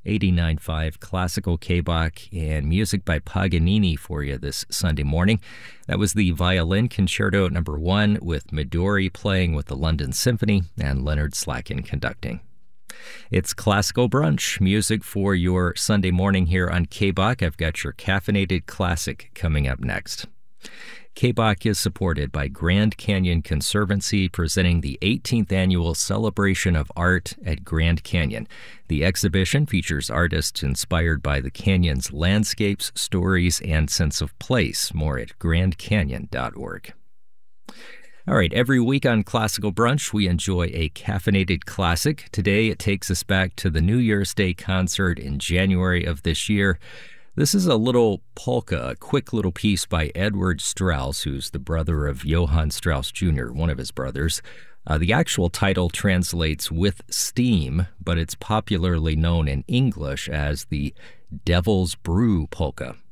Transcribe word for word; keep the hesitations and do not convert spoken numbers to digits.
eighty-nine point five Classical K-Bach and music by Paganini for you this Sunday morning. That was the Violin Concerto number one with Midori playing with the London Symphony and Leonard Slatkin conducting. It's Classical Brunch, music for your Sunday morning here on K-Bach. I've got your caffeinated classic coming up next. K-Bach is supported by Grand Canyon Conservancy, presenting the eighteenth Annual Celebration of Art at Grand Canyon. The exhibition features artists inspired by the canyon's landscapes, stories, and sense of place. More at grand canyon dot org. All right, every week on Classical Brunch, we enjoy a caffeinated classic. Today, it takes us back to the New Year's Day concert in January of this year. This is a little polka, a quick little piece by Edward Strauss, who's the brother of Johann Strauss Junior, one of his brothers. Uh, the actual title translates with steam, but it's popularly known in English as the Devil's Brew Polka.